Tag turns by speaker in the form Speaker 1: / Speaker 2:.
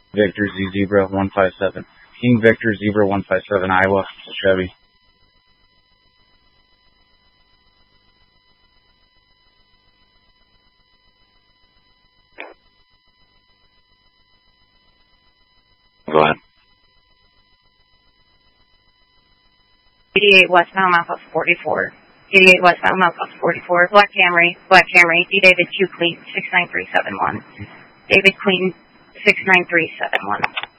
Speaker 1: Victor Z Zebra 157. King Victor Zebra 157, Iowa, Chevy.
Speaker 2: Go ahead.
Speaker 3: 88 westbound, Mouth 44. 88 westbound, Mouth 44. Black Camry, D. David Q. Clean, 69371. David Clean, 69371.